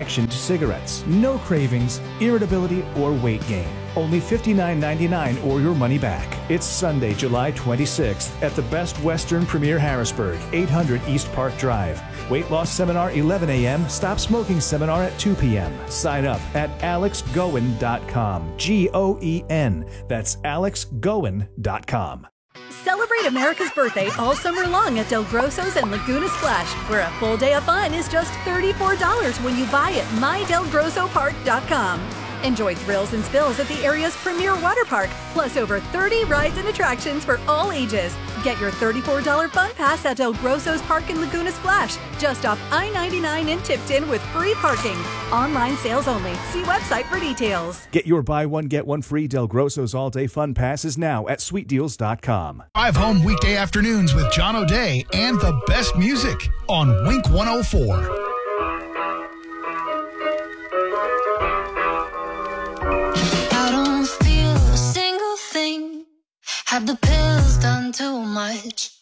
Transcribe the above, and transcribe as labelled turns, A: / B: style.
A: addiction to cigarettes. No cravings, irritability, or weight gain. Only $59.99 or your money back. It's Sunday, July 26th at the Best Western Premier Harrisburg, 800 East Park Drive. Weight loss seminar 11 a.m. Stop smoking seminar at 2 p.m. Sign up at alexgoen.com. Goen. That's alexgoen.com.
B: Celebrate America's birthday all summer long at Del Grosso's and Laguna Splash, where a full day of fun is just $34 when you buy at mydelgrossopark.com. Enjoy thrills and spills at the area's premier water park, plus over 30 rides and attractions for all ages. Get your $34 fun pass at Del Grosso's Park in Laguna Splash, just off I-99 in Tipton with free parking. Online sales only. See website for details.
A: Get your buy one, get one free Del Grosso's all-day fun passes now at sweetdeals.com.
C: Drive home weekday afternoons with John O'Day and the best music on Wink 104.
D: Have the pills done too much?